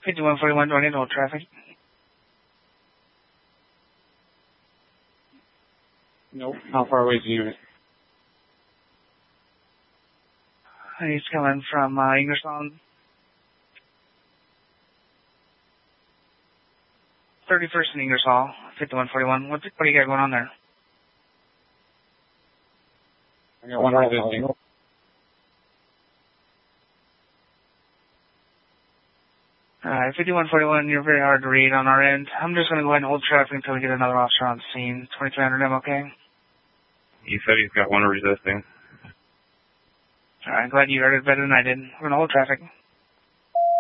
5141, joining hold traffic. Nope. How far away is the unit? He's coming from Ingersoll. 31st and Ingersoll, 5141. What do you got going on there? I got one right visiting. 5141, you're very hard to read on our end. I'm just going to go ahead and hold traffic until we get another officer on scene. 2300 M, okay? He said he's got one resisting. Alright, glad you heard it better than I did. We're going to hold traffic.